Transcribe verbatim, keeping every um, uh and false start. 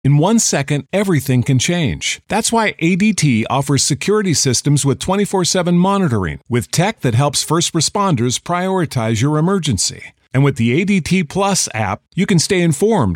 In one second, everything can change. That's why A D T offers security systems with twenty-four seven monitoring, with tech that helps first responders prioritize your emergency. And with the A D T Plus app, you can stay informed,